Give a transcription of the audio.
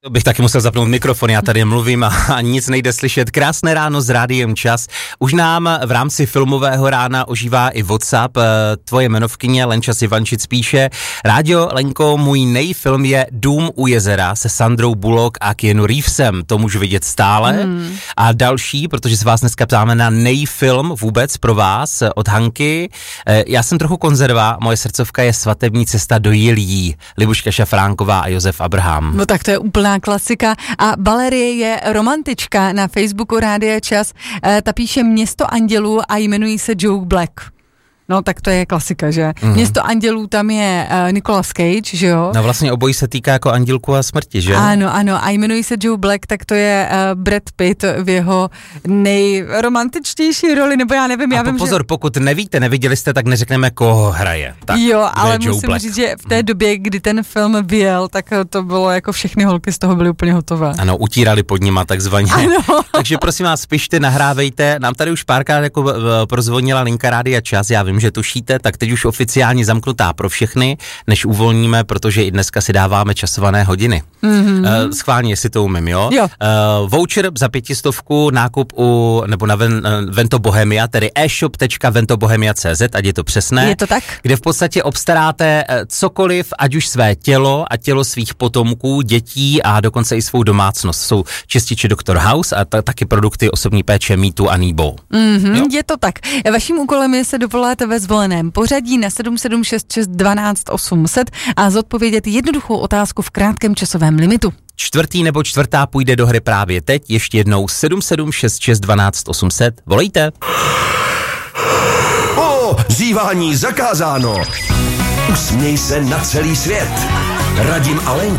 Bych taky musel zapnout mikrofon, já tady mluvím a nic nejde slyšet. Krásné ráno s Rádiem Čas. Už nám v rámci filmového rána ožívá i WhatsApp. Tvoje jmenovkyně Lenča Sivančic píše: Rádio, Lenko, můj nejfilm je Dům u jezera se Sandrou Bullock a Keanu Reevesem. To můžu vidět stále. A další, protože se vás dneska ptáme na nejfilm vůbec pro vás od Hanky. Já jsem trochu konzerva, moje srdcovka je Svatební cesta do Jilí. Libuška Šafránková a Josef Abraham. No tak to je úplná klasika. A Valerie je romantička na Facebooku Rádia Čas. Ta píše Město andělů a jmenují se Joe Black. No tak to je klasika, že? Město andělů, tam je Nicolas Cage, že jo? No vlastně obojí se týká jako andělku a smrti, že? Ano. A jmenují se Joe Black, tak to je Brad Pitt v jeho nejromantičtější roli, nebo já nevím. Já vím, pozor, pokud neviděli jste, tak neřekneme, koho hraje. Tak, jo, ale musím říct, že v té době, kdy ten film vyjel, tak to bylo jako všechny holky z toho byly úplně hotové. Ano, utírali pod nima takzvaně. Ano. Takže prosím vás, pište, nahrávejte. Nám tady už párkrát jako prozvonila linka Rádia Čas, já vím, že tušíte, tak teď už oficiálně zamknutá pro všechny, než uvolníme, protože i dneska si dáváme časované hodiny. Schválně, jestli to umím, jo? Voucher za 500, nákup nebo na Vento Bohemia, tedy e-shop.ventobohemia.cz, ať je to přesné. Je to tak? Kde v podstatě obstaráte cokoliv, ať už své tělo a tělo svých potomků, dětí a dokonce i svou domácnost. Jsou čističe Dr. House a taky produkty osobní péče Mýtu a Nebo. Je to tak. Vaším úkolem je se dovolat ve zvoleném pořadí na 7766 12 800 a zodpovědět jednoduchou otázku v krátkém časovém limitu. Čtvrtý nebo čtvrtá půjde do hry právě teď. Ještě jednou 7766 12 800. Volejte. Zívání zakázáno. Usměj se na celý svět. Radim a Lenka.